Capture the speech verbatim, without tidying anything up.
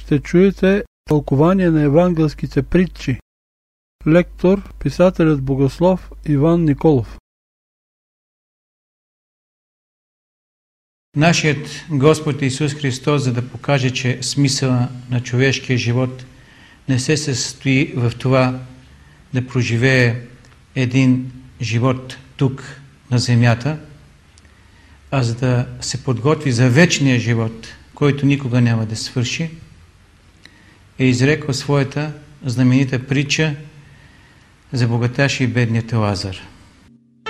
ще чуете тълкование на евангелските притчи. Лектор, писателят богослов Иван Николов. Нашият Господ Исус Христос, за да покаже, че смисъла на човешкия живот не се състои в това да проживее един живот тук на земята, а за да се подготви за вечния живот, който никога няма да свърши, е изрекал своята знаменита притча за богаташ и бедният Лазар.